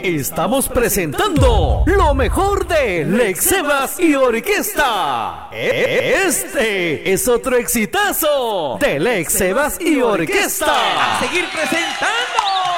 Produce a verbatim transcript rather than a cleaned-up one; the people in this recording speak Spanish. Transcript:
estamos presentando lo mejor de Lex Sebas y Orquesta. Este es otro exitazo de Lex Sebas y Orquesta. A seguir presentando.